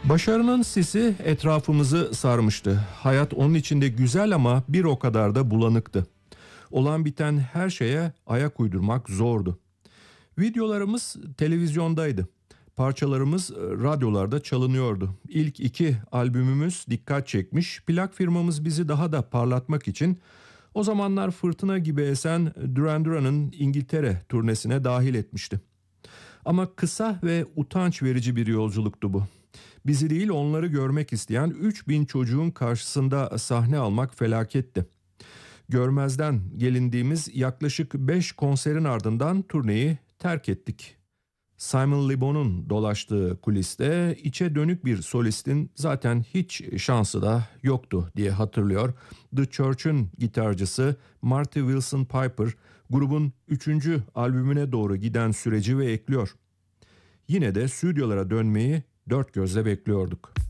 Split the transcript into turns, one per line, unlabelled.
Başarının sisi etrafımızı sarmıştı. Hayat onun içinde güzel ama bir o kadar da bulanıktı. Olan biten her şeye ayak uydurmak zordu. Videolarımız televizyondaydı. Parçalarımız radyolarda çalınıyordu. İlk iki albümümüz dikkat çekmiş. Plak firmamız bizi daha da parlatmak için o zamanlar fırtına gibi esen Duran Duran'ın İngiltere turnesine dahil etmişti. Ama kısa ve utanç verici bir yolculuktu bu. Bizi değil onları görmek isteyen 3000 çocuğun karşısında sahne almak felaketti. Görmezden gelindiğimiz yaklaşık 5 konserin ardından turneyi terk ettik. Simon Le Bon'un dolaştığı kuliste içe dönük bir solistin zaten hiç şansı da yoktu diye hatırlıyor. The Church'un gitarcısı Marty Wilson Piper grubun 3. albümüne doğru giden süreci ve ekliyor. Yine de stüdyolara dönmeyi dört gözle bekliyorduk.